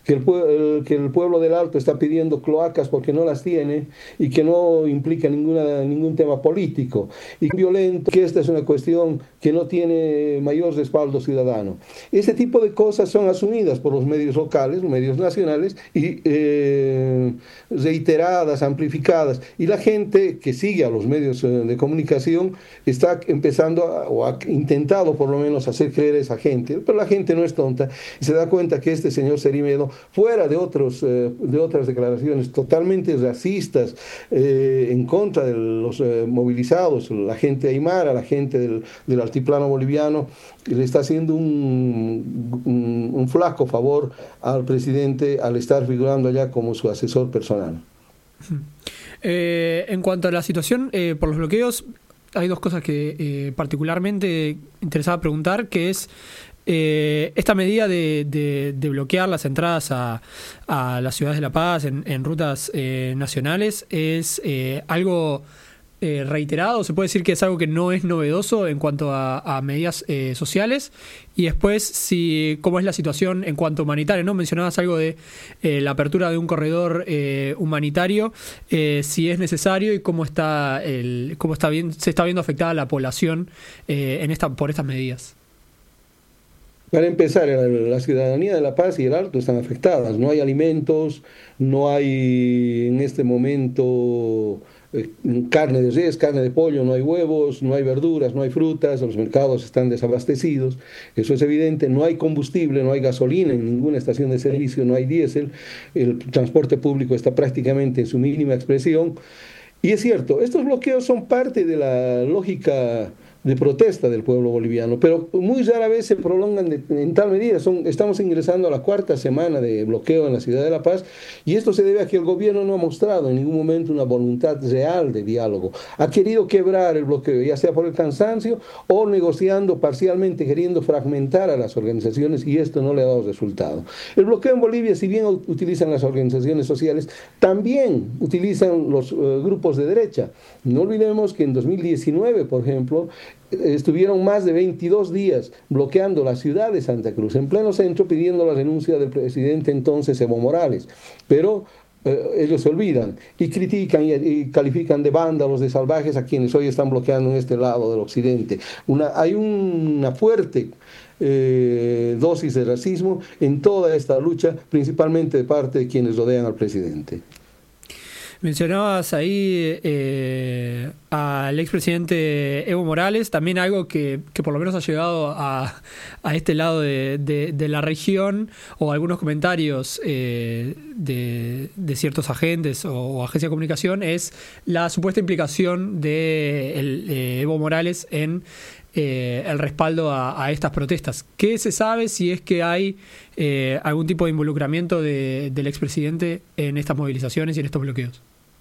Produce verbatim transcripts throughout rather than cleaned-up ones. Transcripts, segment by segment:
que el, pue- el- que el pueblo del Alto está pidiendo cloacas porque no las tiene y que no implica ninguna, ningún tema político y violento, que esta es una cuestión que no tiene mayor respaldo ciudadano. Ese tipo de cosas son asumidas por los medios locales, los medios nacionales y eh, reiteradas, amplificadas. Y la gente que sigue a los medios eh, de comunicación está empezando a, o ha intentado por lo menos hacer creer a esa gente, pero la gente no es tonta y se da cuenta que este señor Cerimedo, fuera de, otros, eh, de otras declaraciones totalmente racistas eh, en contra de los eh, movilizados, la gente aymara, la gente del, del altiplano boliviano, le está haciendo un, un, un flaco favor al presidente al estar figurando allá como su asesor personal. Eh, en cuanto a la situación eh, por los bloqueos, hay dos cosas que eh, particularmente interesaba preguntar, que es eh, esta medida de, de, de bloquear las entradas a, a las ciudades de La Paz en, en rutas eh, nacionales, ¿es eh, algo eh, reiterado? ¿Se puede decir que es algo que no es novedoso en cuanto a, a medidas eh, sociales? Y después, si cómo es la situación en cuanto a humanitario, ¿no? Mencionabas algo de eh, la apertura de un corredor eh, humanitario, eh, si es necesario y cómo está el, cómo está bien, se está viendo afectada la población eh, en esta, por estas medidas. Para empezar, la ciudadanía de La Paz y el Alto están afectadas. No hay alimentos, no hay en este momento eh, carne de res, carne de pollo, no hay huevos, no hay verduras, no hay frutas, los mercados están desabastecidos. Eso es evidente. No hay combustible, no hay gasolina en ninguna estación de servicio, no hay diésel. El transporte público está prácticamente en su mínima expresión. Y es cierto, estos bloqueos son parte de la lógica de protesta del pueblo boliviano, pero muy rara vez se prolongan de, en tal medida. Son, estamos ingresando a la cuarta semana de bloqueo en la ciudad de La Paz y esto se debe a que el gobierno no ha mostrado en ningún momento una voluntad real de diálogo. Ha querido quebrar el bloqueo, ya sea por el cansancio o negociando parcialmente, queriendo fragmentar a las organizaciones y esto no le ha dado resultado. El bloqueo en Bolivia, si bien utilizan las organizaciones sociales, también utilizan los uh, grupos de derecha. No olvidemos que en dos mil diecinueve, por ejemplo, estuvieron más de veintidós días bloqueando la ciudad de Santa Cruz, en pleno centro, pidiendo la renuncia del presidente entonces Evo Morales. Pero eh, ellos se olvidan y critican y, y califican de vándalos, de salvajes a quienes hoy están bloqueando en este lado del occidente. Una, hay una fuerte eh, dosis de racismo en toda esta lucha, principalmente de parte de quienes rodean al presidente. Mencionabas ahí eh, al expresidente Evo Morales, también algo que, que por lo menos ha llegado a, a este lado de, de, de la región, o algunos comentarios eh, de, de ciertos agentes o, o agencias de comunicación, es la supuesta implicación de el, eh, Evo Morales en eh, el respaldo a, a estas protestas. ¿Qué se sabe si es que hay eh, algún tipo de involucramiento de, del expresidente en estas movilizaciones y en estos bloqueos?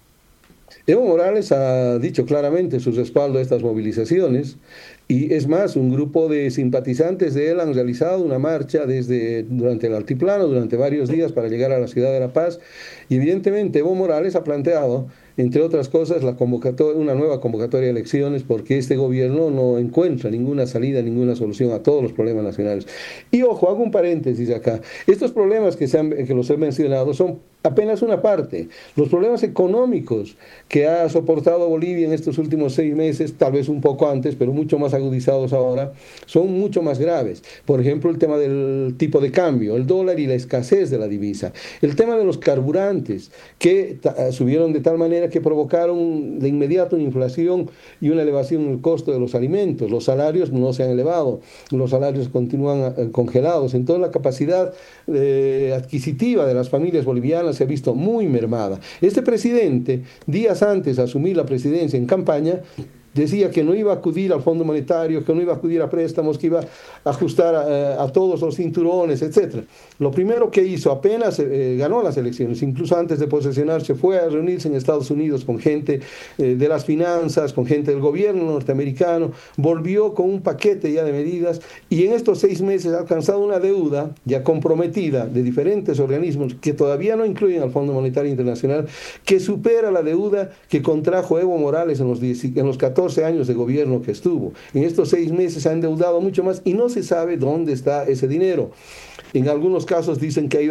Evo Morales ha dicho claramente su respaldo a estas movilizaciones y es más, un grupo de simpatizantes de él han realizado una marcha desde, durante el altiplano, durante varios días para llegar a la ciudad de La Paz y evidentemente Evo Morales ha planteado, entre otras cosas, la convocatoria, una nueva convocatoria de elecciones porque este gobierno no encuentra ninguna salida, ninguna solución a todos los problemas nacionales. Y ojo, hago un paréntesis acá. Estos problemas que, se han, que los he mencionado son apenas una parte. Los problemas económicos que ha soportado Bolivia en estos últimos seis meses, tal vez un poco antes, pero mucho más agudizados ahora, son mucho más graves. Por ejemplo, el tema del tipo de cambio, el dólar y la escasez de la divisa. El tema de los carburantes, que subieron de tal manera que provocaron de inmediato una inflación y una elevación en el costo de los alimentos. Los salarios no se han elevado, los salarios continúan eh, congelados. Entonces la capacidad eh, adquisitiva de las familias bolivianas se ha visto muy mermada. Este presidente, días antes de asumir la presidencia en campaña, decía que no iba a acudir al Fondo Monetario, que no iba a acudir a préstamos, que iba a ajustar a, a todos los cinturones, etcétera. Lo primero que hizo, apenas eh, ganó las elecciones, incluso antes de posesionarse, fue a reunirse en Estados Unidos con gente eh, de las finanzas, con gente del gobierno norteamericano, volvió con un paquete ya de medidas y en estos seis meses ha alcanzado una deuda ya comprometida de diferentes organismos que todavía no incluyen al Fondo Monetario Internacional, que supera la deuda que contrajo Evo Morales en los, diez, en los catorce años de gobierno que estuvo. En estos seis meses se ha endeudado mucho más y no se sabe dónde está ese dinero. En algunos casos dicen que ha ido